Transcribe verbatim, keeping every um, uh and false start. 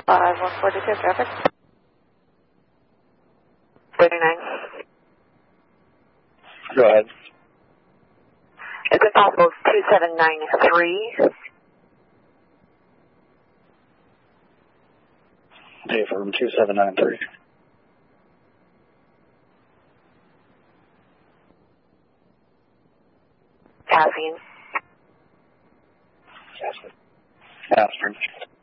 five one forty-two traffic. thirty-nine. Go ahead. Is it possible two seven nine three? Day from two seven nine three. Passing. Aspirin.